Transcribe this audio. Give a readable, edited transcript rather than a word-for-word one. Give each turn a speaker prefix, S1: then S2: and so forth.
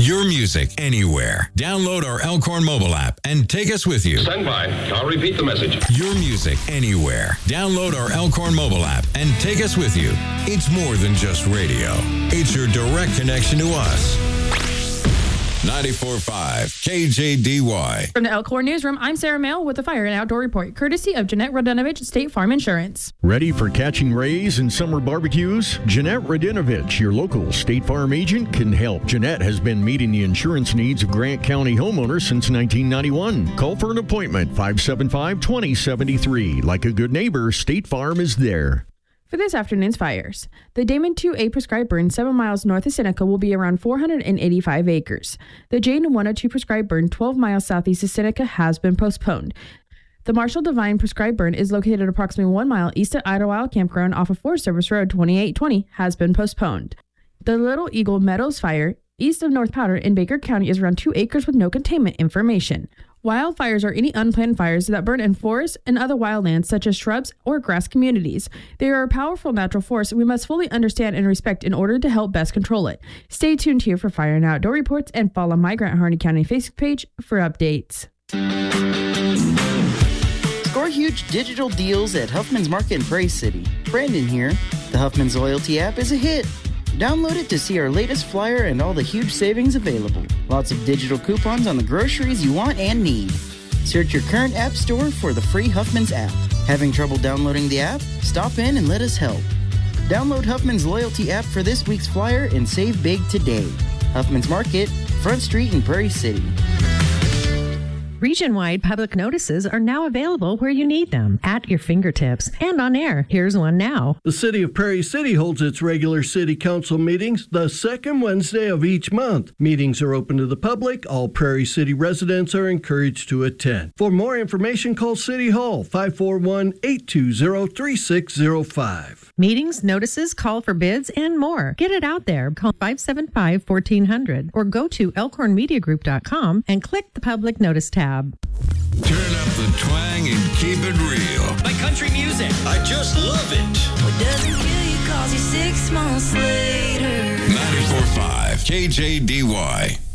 S1: Your music anywhere. Download our Elkhorn mobile app and take us with you.
S2: Stand by. I'll repeat the message.
S1: Your music anywhere. Download our Elkhorn mobile app and take us with you. It's more than just radio. It's your direct connection to us. 94.5 KJDY.
S3: From the Elkhorn Newsroom, I'm Sarah Mail with the Fire and Outdoor Report, courtesy of Jeanette Radinovich, State Farm Insurance.
S4: Ready for catching rays and summer barbecues? Jeanette Radinovich, your local State Farm agent, can help. Jeanette has been meeting the insurance needs of Grant County homeowners since 1991. Call for an appointment, 575-2073. Like a good neighbor, State Farm is there.
S3: For this afternoon's fires, the Damon 2A prescribed burn 7 miles north of Seneca will be around 485 acres. The Jane 102 prescribed burn 12 miles southeast of Seneca has been postponed. The Marshall Devine prescribed burn is located approximately 1 mile east of Idlewild Campground off of Forest Service Road 2820 has been postponed. The Little Eagle Meadows fire east of North Powder in Baker County is around 2 acres with no containment information. Wildfires are any unplanned fires that burn in forests and other wildlands such as shrubs or grass communities. They are a powerful natural force we must fully understand and respect in order to help best control it. Stay tuned here for Fire and Outdoor Reports and follow my Grant Harney County Facebook page for updates.
S5: Score huge digital deals at Huffman's Market in Prairie City. Brandon here. The Huffman's Loyalty app is a hit. Download it to see our latest flyer and all the huge savings available. Lots of digital coupons on the groceries you want and need. Search your current app store for the free Huffman's app. Having trouble downloading the app? Stop in and let us help. Download Huffman's Loyalty app for this week's flyer and save big today. Huffman's Market, Front Street in Prairie City.
S6: Region-wide public notices are now available where you need them, at your fingertips, and on air. Here's one now.
S7: The City of Prairie City holds its regular City Council meetings the second Wednesday of each month. Meetings are open to the public. All Prairie City residents are encouraged to attend. For more information, call City Hall, 541-820-3605.
S6: Meetings, notices, call for bids, and more. Get it out there. Call 575-1400 or go to elkhornmediagroup.com and click the public notice tab.
S1: Turn up the twang and keep it real.
S8: My country music.
S9: I just love it.
S10: What doesn't kill you calls you 6 months later.
S1: 94.5 KJDY.